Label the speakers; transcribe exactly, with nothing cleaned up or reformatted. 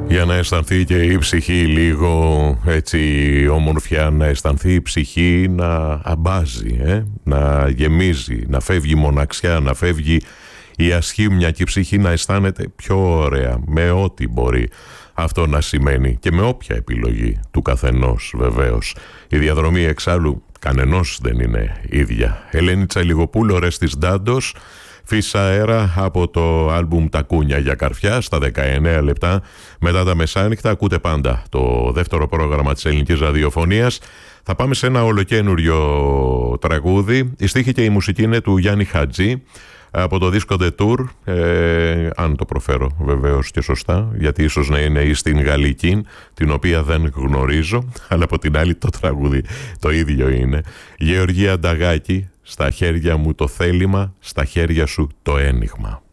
Speaker 1: Για να αισθανθεί και η ψυχή λίγο έτσι ομορφιά, να αισθανθεί η ψυχή να αμπάζει, ε? να γεμίζει, να φεύγει μοναξιά, να φεύγει η ασχήμια και η ψυχή να αισθάνεται πιο ωραία με ό,τι μπορεί αυτό να σημαίνει και με όποια επιλογή του καθενός βεβαίως. Η διαδρομή εξάλλου κανενός δεν είναι ίδια. Ελένη Τσαλιγοπούλου, Ορέστης Ντάντος, Φύσα αέρα από το άλμπουμ «Τα Κούνια για Καρφιά» στα δεκαεννέα λεπτά μετά τα μεσάνυχτα. Ακούτε πάντα το δεύτερο πρόγραμμα της ελληνικής ραδιοφωνίας. Θα πάμε σε ένα ολοκένουριο τραγούδι. Η στίχη και η μουσική είναι του Γιάννη Χατζή από το δίσκο The Tour, ε, αν το προφέρω βεβαίως και σωστά, γιατί ίσως να είναι ή στην Γαλλική, την οποία δεν γνωρίζω, αλλά από την άλλη το τραγούδι το ίδιο είναι. Γεωργία Νταγάκη, στα χέρια μου το θέλημα, στα χέρια σου το ένιγμα.